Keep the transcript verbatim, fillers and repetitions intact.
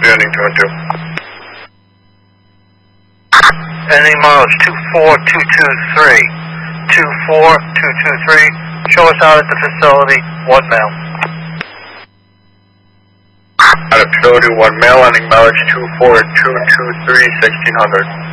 ending two and two. Ending mileage two four two two three. two four two two three. Show us out at the facility, one mile. Out of facility, one mile, ending mileage two four two two three, sixteen hundred.